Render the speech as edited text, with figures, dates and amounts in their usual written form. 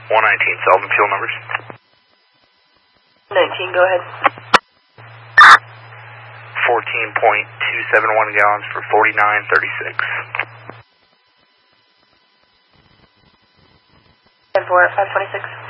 119, solvent fuel numbers. 19, go ahead. 14.271 gallons for 49.36. 10-4, 526.